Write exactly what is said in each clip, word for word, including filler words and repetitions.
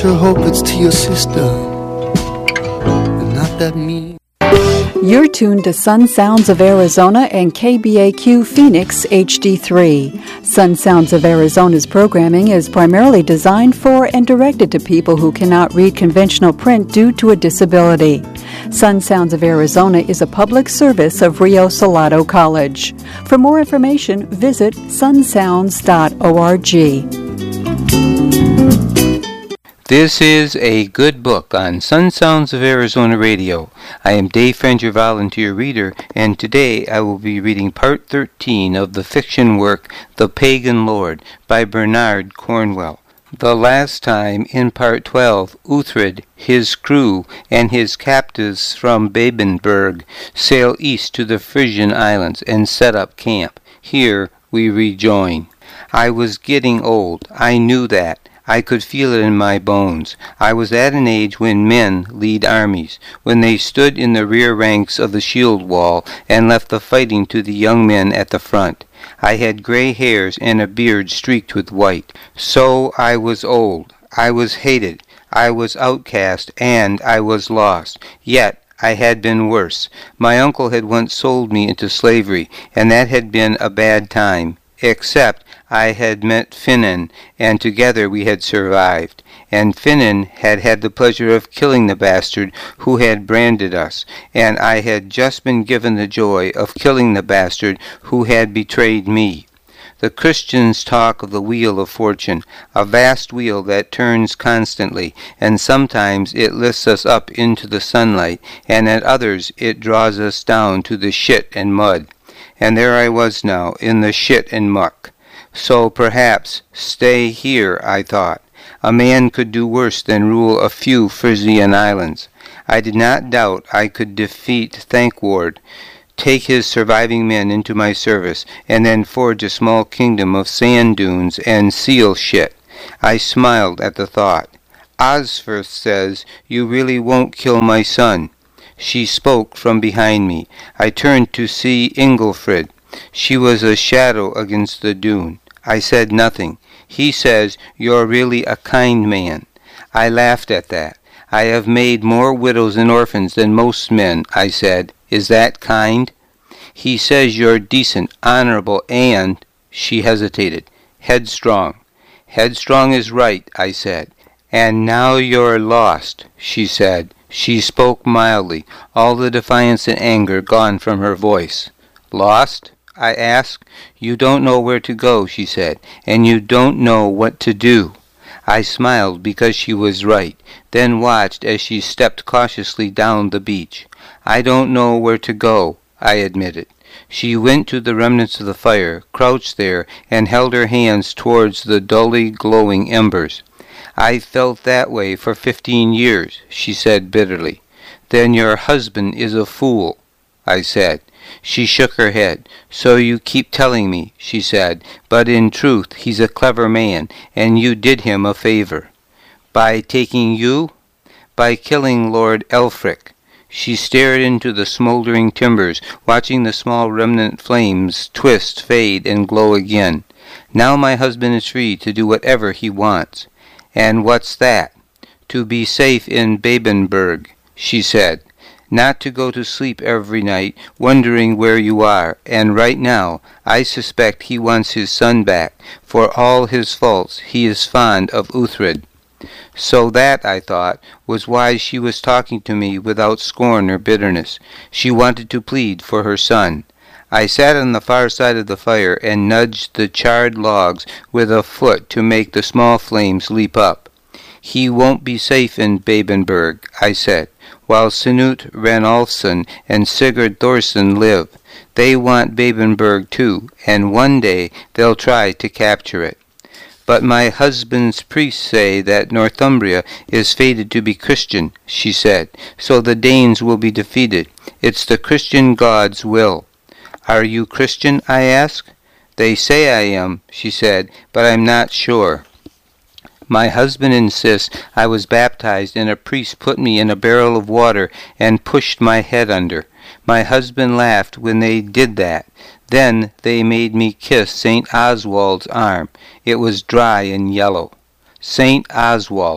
sure hope it's to your sister, and not that mean. You're tuned to Sun Sounds of Arizona and K B A Q Phoenix H D three. Sun Sounds of Arizona's programming is primarily designed for and directed to people who cannot read conventional print due to a disability. Sun Sounds of Arizona is a public service of Rio Salado College. For more information, visit sun sounds dot org. This is a good book on Sun Sounds of Arizona Radio. I am Dave Franger, volunteer reader, and today I will be reading part thirteen of the fiction work The Pagan Lord by Bernard Cornwell. The last time, in part twelve, Uhtred, his crew, and his captives from Babenberg sail east to the Frisian Islands and set up camp. Here we rejoin. I was getting old. I knew that. I could feel it in my bones. I was at an age when men lead armies, when they stood in the rear ranks of the shield wall and left the fighting to the young men at the front. I had gray hairs and a beard streaked with white. So I was old. I was hated. I was outcast, and I was lost. Yet I had been worse. My uncle had once sold me into slavery, and that had been a bad time. Except I had met Finan, and together we had survived. And Finan had had the pleasure of killing the bastard who had branded us, and I had just been given the joy of killing the bastard who had betrayed me. The Christians talk of the wheel of fortune, a vast wheel that turns constantly, and sometimes it lifts us up into the sunlight, and at others it draws us down to the shit and mud. And there I was now, in the shit and muck. So perhaps stay here, I thought. A man could do worse than rule a few Frisian islands. I did not doubt I could defeat Thankward, take his surviving men into my service, and then forge a small kingdom of sand dunes and seal shit. I smiled at the thought. Osferth says, you really won't kill my son. She spoke from behind me. I turned to see Ingelfrid. She was a shadow against the dune. I said nothing. He says, you're really a kind man. I laughed at that. I have made more widows and orphans than most men, I said. Is that kind? He says you're decent, honorable, and... She hesitated. Headstrong. Headstrong is right, I said. And now you're lost, she said. She spoke mildly, all the defiance and anger gone from her voice. Lost? I asked. You don't know where to go, she said, and you don't know what to do. I smiled because she was right, then watched as she stepped cautiously down the beach. I don't know where to go, I admitted. She went to the remnants of the fire, crouched there, and held her hands towards the dully glowing embers. I felt that way for fifteen years, she said bitterly. Then your husband is a fool, I said. She shook her head. So you keep telling me, she said, but in truth he's a clever man, and you did him a favor. By taking you? By killing Lord Elfric. She stared into the smoldering timbers, watching the small remnant flames twist, fade, and glow again. Now my husband is free to do whatever he wants. And what's that? To be safe in Babenberg, she said. Not to go to sleep every night, wondering where you are. And right now, I suspect he wants his son back. For all his faults, he is fond of Uhtred. So that, I thought, was why she was talking to me without scorn or bitterness. She wanted to plead for her son. I sat on the far side of the fire and nudged the charred logs with a foot to make the small flames leap up. He won't be safe in Babenberg, I said, while Sinut Ranulfsson and Sigurd Thorson live. They want Babenberg too, and one day they'll try to capture it. But my husband's priests say that Northumbria is fated to be Christian, she said, so the Danes will be defeated. It's the Christian God's will. Are you Christian? I asked. They say I am, she said, but I'm not sure. My husband insists I was baptized and a priest put me in a barrel of water and pushed my head under. My husband laughed when they did that. Then they made me kiss Saint Oswald's arm. It was dry and yellow. Saint Oswald.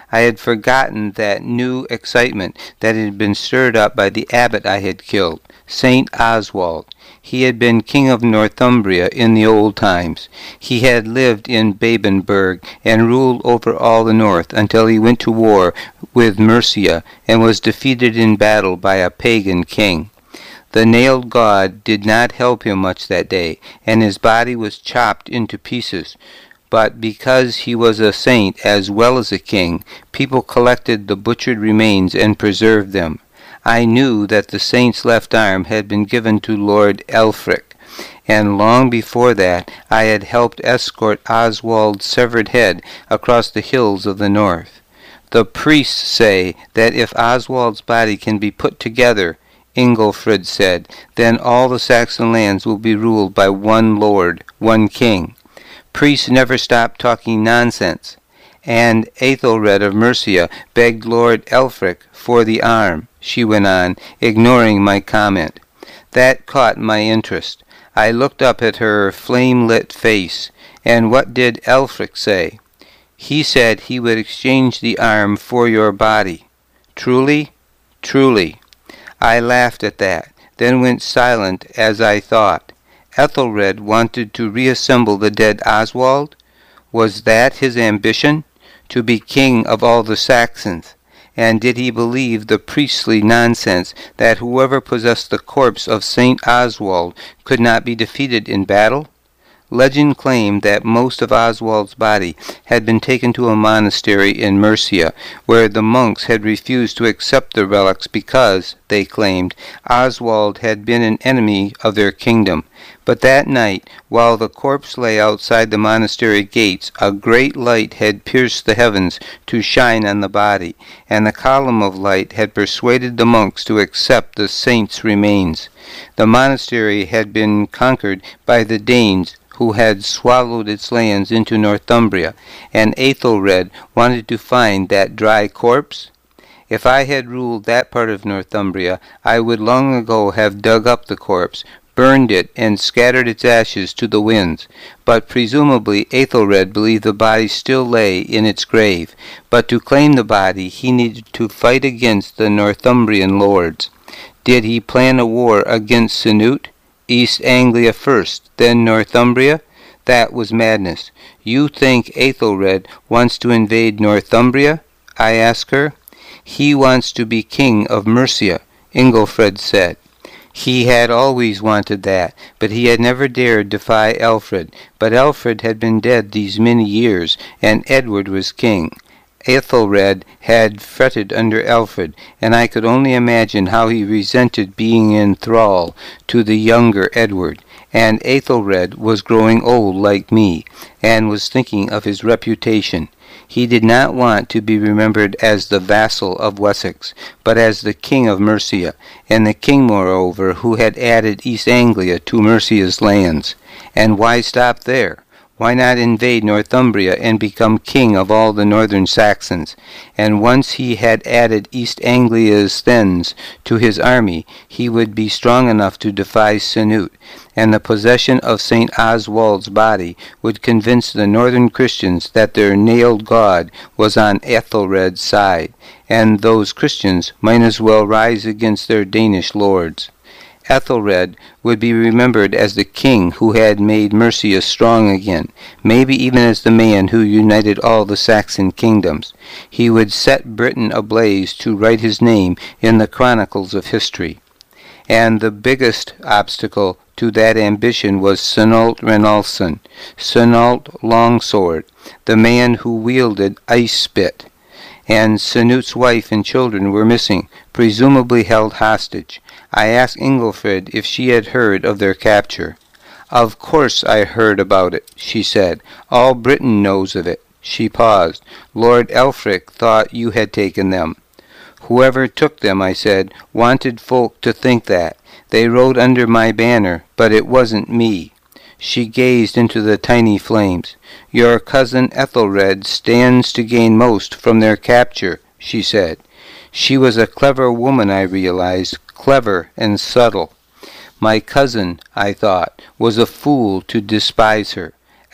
I had forgotten that new excitement that had been stirred up by the abbot I had killed, Saint Oswald. He had been king of Northumbria in the old times. He had lived in Babenberg and ruled over all the north until he went to war with Mercia and was defeated in battle by a pagan king. The nailed god did not help him much that day, and his body was chopped into pieces. But because he was a saint as well as a king, people collected the butchered remains and preserved them. I knew that the saint's left arm had been given to Lord Elfric, and long before that I had helped escort Oswald's severed head across the hills of the north. The priests say that if Oswald's body can be put together, Ingolfrid said, then all the Saxon lands will be ruled by one lord, one king. Priests never stop talking nonsense. And Aethelred of Mercia begged Lord Elfric for the arm, she went on, ignoring my comment. That caught my interest. I looked up at her flame-lit face. And what did Elfric say? He said he would exchange the arm for your body. Truly? Truly. I laughed at that, then went silent as I thought. Ethelred wanted to reassemble the dead Oswald? Was that his ambition? To be king of all the Saxons? And did he believe the priestly nonsense that whoever possessed the corpse of Saint Oswald could not be defeated in battle? Legend claimed that most of Oswald's body had been taken to a monastery in Mercia, where the monks had refused to accept the relics because, they claimed, Oswald had been an enemy of their kingdom. But that night, while the corpse lay outside the monastery gates, a great light had pierced the heavens to shine on the body, and the column of light had persuaded the monks to accept the saint's remains. The monastery had been conquered by the Danes, who had swallowed its lands into Northumbria, and Aethelred wanted to find that dry corpse? If I had ruled that part of Northumbria, I would long ago have dug up the corpse, burned it, and scattered its ashes to the winds. But presumably Aethelred believed the body still lay in its grave. But to claim the body, he needed to fight against the Northumbrian lords. Did he plan a war against Canute? East Anglia first, then Northumbria? That was madness. You think Aethelred wants to invade Northumbria? I asked her. He wants to be king of Mercia, Ingolfrid said. He had always wanted that, but he had never dared defy Alfred. But Alfred had been dead these many years, and Edward was king. Aethelred had fretted under Alfred, and I could only imagine how he resented being in thrall to the younger Edward. And Aethelred was growing old like me, and was thinking of his reputation. He did not want to be remembered as the vassal of Wessex, but as the king of Mercia, and the king, moreover, who had added East Anglia to Mercia's lands. And why stop there? Why not invade Northumbria and become king of all the northern Saxons? And once he had added East Anglia's thens to his army, he would be strong enough to defy Canute, and the possession of Saint Oswald's body would convince the northern Christians that their nailed God was on Ethelred's side, and those Christians might as well rise against their Danish lords. Ethelred would be remembered as the king who had made Mercia strong again, maybe even as the man who united all the Saxon kingdoms. He would set Britain ablaze to write his name in the chronicles of history. And the biggest obstacle to that ambition was Cenault Renalson, Cenault Longsword, the man who wielded Ice Spit. And Canute's wife and children were missing, presumably held hostage. I asked Ingolfrid if she had heard of their capture. Of course I heard about it, she said. All Britain knows of it. She paused. Lord Elfric thought you had taken them. Whoever took them, I said, wanted folk to think that. They rode under my banner, but it wasn't me. She gazed into the tiny flames. Your cousin Ethelred stands to gain most from their capture, she said. She was a clever woman, I realized, clever and subtle. My cousin, I thought, was a fool to despise her.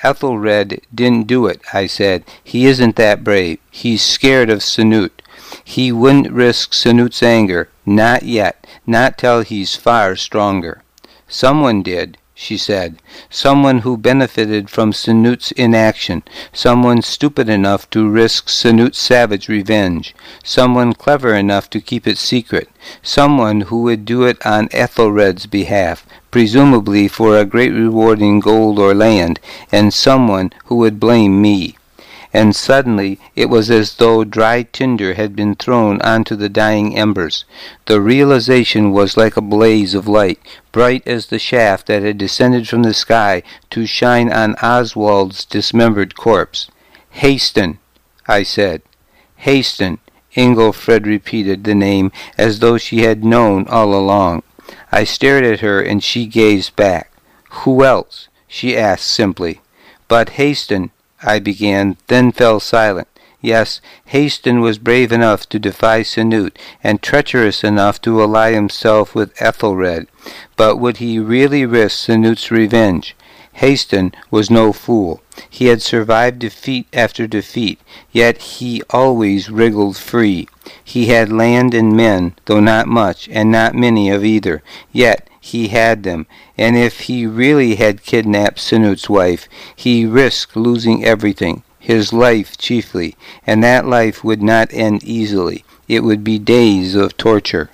Ethelred didn't do it, I said. He isn't that brave. He's scared of Canute. He wouldn't risk Canute's anger. Not yet. Not till he's far stronger. Someone did, she said. Someone who benefited from Canute's inaction. Someone stupid enough to risk Canute's savage revenge. Someone clever enough to keep it secret. Someone who would do it on Ethelred's behalf, presumably for a great reward in gold or land, and someone who would blame me. And suddenly it was as though dry tinder had been thrown onto the dying embers. The realization was like a blaze of light, bright as the shaft that had descended from the sky to shine on Oswald's dismembered corpse. "Hasten," I said. "Hasten," Ingelfred repeated the name as though she had known all along. I stared at her and she gazed back. "Who else?" she asked simply. "But Haston," I began, then fell silent. Yes, Haston was brave enough to defy Canute, and treacherous enough to ally himself with Ethelred. But would he really risk Canute's revenge? Haston was no fool. He had survived defeat after defeat, yet he always wriggled free. He had land and men, though not much, and not many of either, yet he had them, and if he really had kidnapped Canute's wife, he risked losing everything, his life chiefly, and that life would not end easily. It would be days of torture.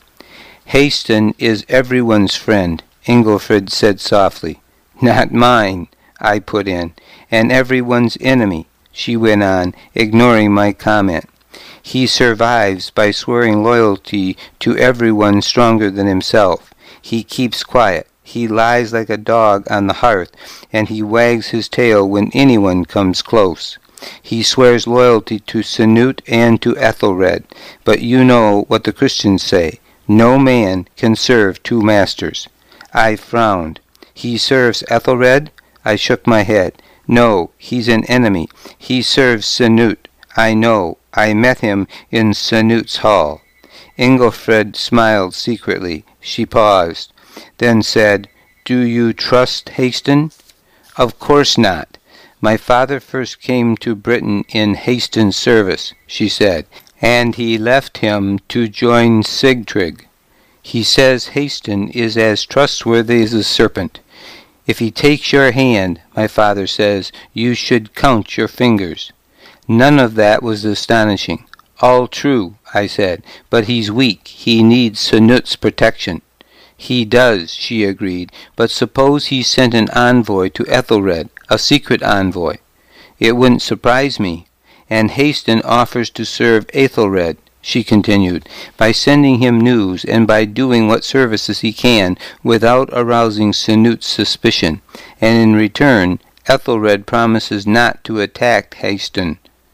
"Haston is everyone's friend," Ingelfred said softly. "Not mine," I put in. "And everyone's enemy," she went on, ignoring my comment. "He survives by swearing loyalty to everyone stronger than himself. He keeps quiet. He lies like a dog on the hearth, and he wags his tail when anyone comes close. He swears loyalty to Canute and to Ethelred, but you know what the Christians say. No man can serve two masters." I frowned. "He serves Ethelred?" I shook my head. "No, he's an enemy. He serves Canute. I know. I met him in Canute's hall." Ingelfred smiled secretly. She paused, then said, "Do you trust Haston?" "Of course not. My father first came to Britain in Haston's service," she said, "and he left him to join Sigtryg. He says Haston is as trustworthy as a serpent. If he takes your hand, my father says, you should count your fingers." None of that was astonishing. "All true," I said, "but he's weak. He needs Canute's protection." "He does," she agreed, "but suppose he sent an envoy to Ethelred, a secret envoy." "It wouldn't surprise me." "And Haston offers to serve Ethelred," she continued, "by sending him news and by doing what services he can without arousing Canute's suspicion. And in return, Ethelred promises not to attack Haston."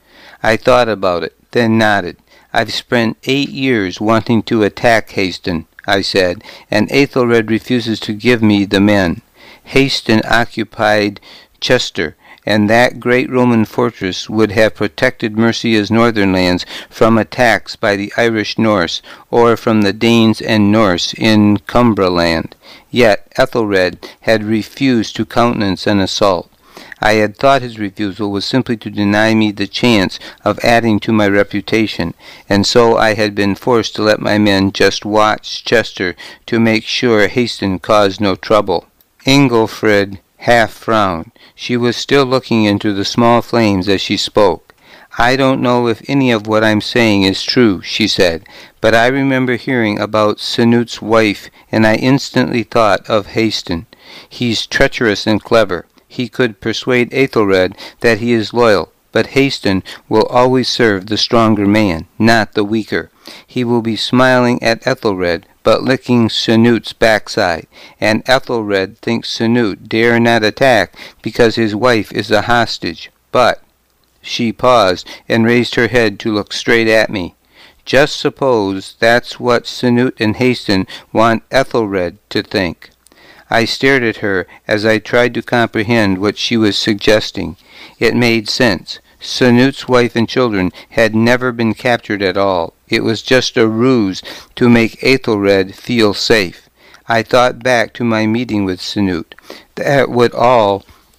I thought about it, then nodded. "I've spent eight years wanting to attack Haston," I said, "and Ethelred refuses to give me the men. Haston occupied Chester, and that great Roman fortress would have protected Mercia's northern lands from attacks by the Irish Norse, or from the Danes and Norse in Cumbraland. Yet Ethelred had refused to countenance an assault. I had thought his refusal was simply to deny me the chance of adding to my reputation, and so I had been forced to let my men just watch Chester to make sure Haston caused no trouble." Ingelfred half frowned. She was still looking into the small flames as she spoke. "I don't know if any of what I'm saying is true," she said, "but I remember hearing about Canute's wife, and I instantly thought of Haston. He's treacherous and clever. He could persuade Ethelred that he is loyal, but Haston will always serve the stronger man, not the weaker. He will be smiling at Ethelred, but licking Canute's backside, and Ethelred thinks Canute dare not attack because his wife is a hostage. But—" She paused and raised her head to look straight at me. "Just suppose that's what Canute and Haston want Ethelred to think." I stared at her as I tried to comprehend what she was suggesting. It made sense. Canute's wife and children had never been captured at all. It was just a ruse to make Ethelred feel safe. I thought back to my meeting with Canute. That would all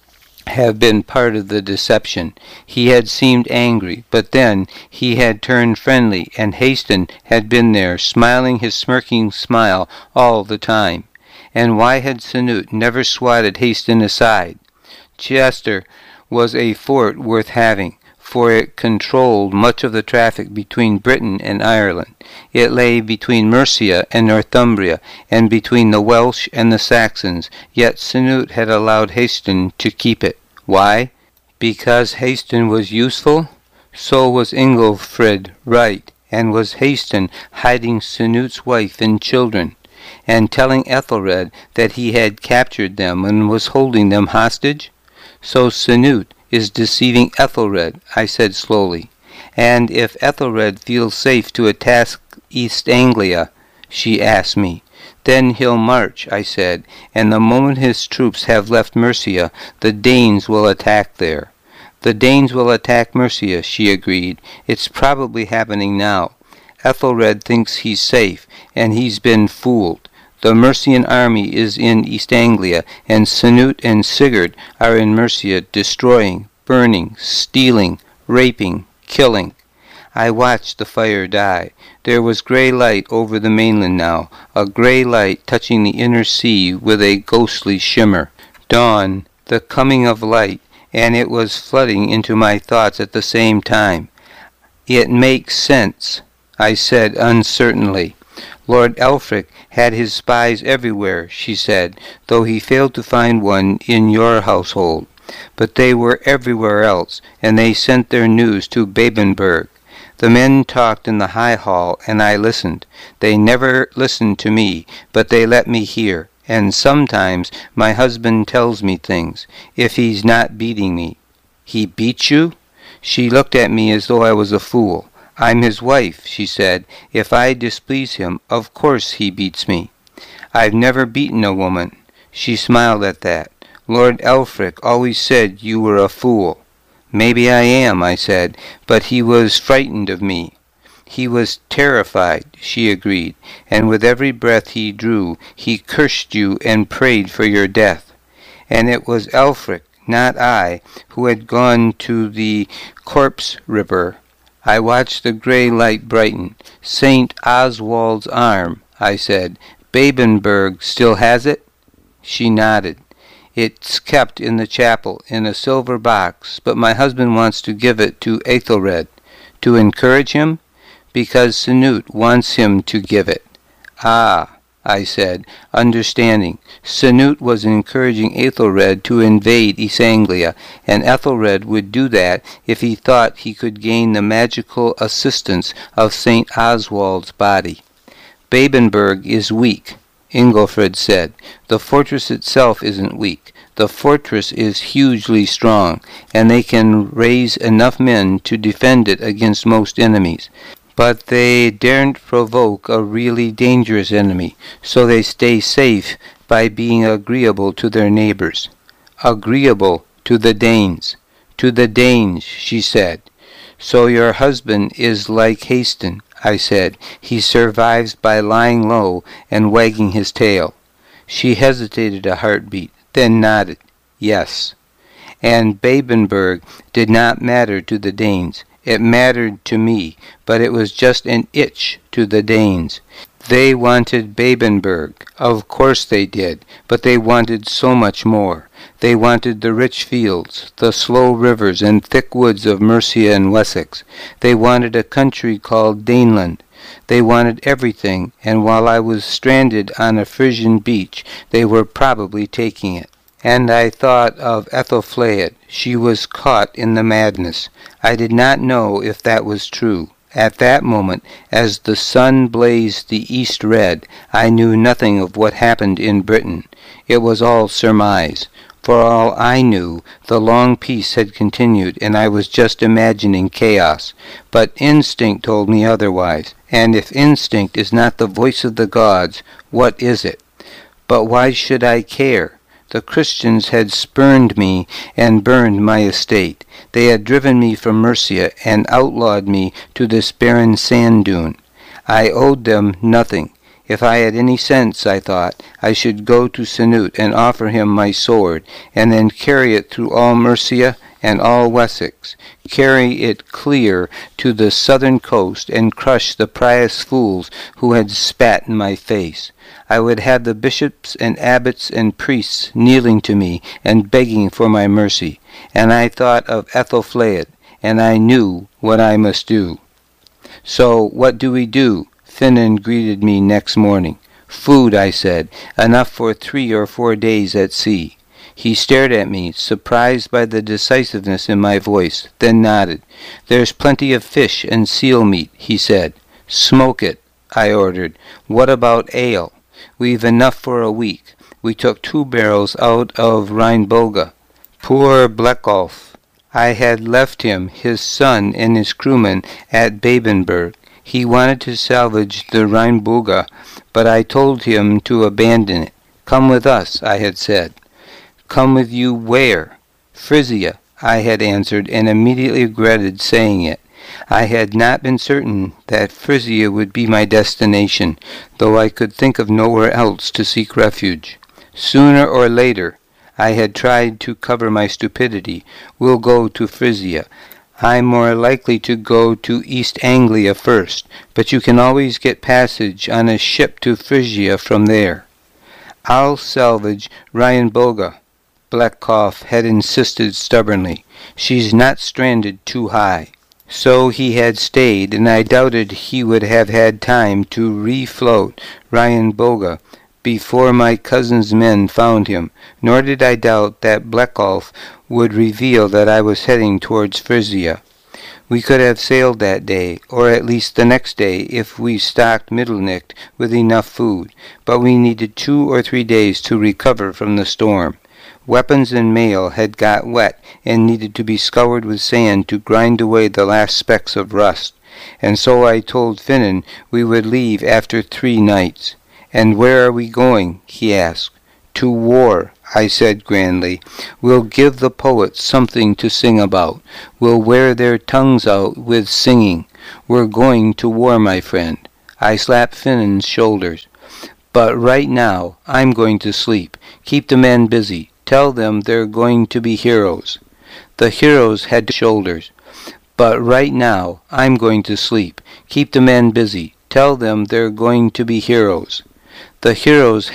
have been part of the deception. He had seemed angry, but then he had turned friendly, and Haston had been there, smiling his smirking smile all the time. And why had Sanute never swatted Haston aside? Chester was a fort worth having, for it controlled much of the traffic between Britain and Ireland. It lay between Mercia and Northumbria, and between the Welsh and the Saxons, yet Sanute had allowed Haston to keep it. Why? Because Haston was useful? So was Ingolfrid right, and was Haston hiding Sanute's wife and children, and telling Ethelred that he had captured them and was holding them hostage? So Sanute is deceiving Ethelred, I said slowly. And if Ethelred feels safe to attack East Anglia, she asked me, then he'll march, I said, and the moment his troops have left Mercia, the Danes will attack there. The Danes will attack Mercia, she agreed. It's probably happening now. Ethelred thinks he's safe, and he's been fooled. The Mercian army is in East Anglia, and Sanute and Sigurd are in Mercia, destroying, burning, stealing, raping, killing. I watched the fire die. There was grey light over the mainland now, a grey light touching the inner sea with a ghostly shimmer. Dawn, the coming of light, and it was flooding into my thoughts at the same time. It makes sense, I said uncertainly. Lord Elfric had his spies everywhere, she said, though he failed to find one in your household. But they were everywhere else, and they sent their news to Babenberg. The men talked in the high hall, and I listened. They never listened to me, but they let me hear, and sometimes my husband tells me things, if he's not beating me. He beats you? She looked at me as though I was a fool. I'm his wife, she said. If I displease him, of course he beats me. I've never beaten a woman. She smiled at that. Lord Elfric always said you were a fool. Maybe I am, I said, but he was frightened of me. He was terrified, she agreed, and with every breath he drew, he cursed you and prayed for your death. And it was Elfric, not I, who had gone to the corpse river. I watched the grey light brighten. Saint Oswald's arm, I said. Babenberg still has it? She nodded. It's kept in the chapel, in a silver box, but my husband wants to give it to Aethelred. To encourage him? Because Sanute wants him to give it. Ah, I said, understanding. Sanute was encouraging Aethelred to invade East Anglia, and Ethelred would do that if he thought he could gain the magical assistance of Saint Oswald's body. Babenberg is weak, Ingolfrid said. The fortress itself isn't weak. The fortress is hugely strong, and they can raise enough men to defend it against most enemies. But they daren't provoke a really dangerous enemy, so they stay safe by being agreeable to their neighbors. Agreeable to the Danes. To the Danes, she said. So your husband is like Haston, I said. He survives by lying low and wagging his tail. She hesitated a heartbeat, then nodded. Yes. And Babenberg did not matter to the Danes. It mattered to me, but it was just an itch to the Danes. They wanted Babenberg. Of course they did, but they wanted so much more. They wanted the rich fields, the slow rivers and thick woods of Mercia and Wessex. They wanted a country called Daneland. They wanted everything, and while I was stranded on a Frisian beach, they were probably taking it. And I thought of Ethelflaed. She was caught in the madness. I did not know if that was true. At that moment, as the sun blazed the east red, I knew nothing of what happened in Britain. It was all surmise. For all I knew, the long peace had continued, and I was just imagining chaos. But instinct told me otherwise. And if instinct is not the voice of the gods, what is it? But why should I care? The Christians had spurned me and burned my estate. They had driven me from Mercia and outlawed me to this barren sand dune. I owed them nothing. If I had any sense, I thought, I should go to Canute and offer him my sword, and then carry it through all Mercia and all Wessex, carry it clear to the southern coast, and crush the pious fools who had spat in my face. I would have the bishops and abbots and priests kneeling to me and begging for my mercy. And I thought of Ethelflaed, and I knew what I must do. So what do we do? Finan greeted me next morning. Food, I said, enough for three or four days at sea. He stared at me, surprised by the decisiveness in my voice, then nodded. There's plenty of fish and seal meat, he said. Smoke it, I ordered. What about ale? We've enough for a week. We took two barrels out of Rheinboga. Poor Bleckolf. I had left him, his son, and his crewmen at Babenberg. He wanted to salvage the Rheinboga, but I told him to abandon it. Come with us, I had said. Come with you where? Frisia, I had answered, and immediately regretted saying it. I had not been certain that Frisia would be my destination, though I could think of nowhere else to seek refuge. Sooner or later, I had tried to cover my stupidity, we'll go to Frisia. I'm more likely to go to East Anglia first, but you can always get passage on a ship to Frisia from there. I'll salvage Rheinboga, Bleckoff had insisted stubbornly. She's not stranded too high. So he had stayed, and I doubted he would have had time to refloat Rheinboga before my cousin's men found him, nor did I doubt that Bleckolf would reveal that I was heading towards Frisia. We could have sailed that day, or at least the next day, if we stocked Mittelnicht with enough food, but we needed two or three days to recover from the storm. Weapons and mail had got wet and needed to be scoured with sand to grind away the last specks of rust, and so I told Finan we would leave after three nights. And where are we going? He asked. To war, I said grandly. We'll give the poets something to sing about. We'll wear their tongues out with singing. We're going to war, my friend. I slapped Finan's shoulders. But right now, I'm going to sleep. Keep the men busy. Tell them they're going to be heroes. The heroes had shoulders. But right now, I'm going to sleep. Keep the men busy. Tell them they're going to be heroes. The heroes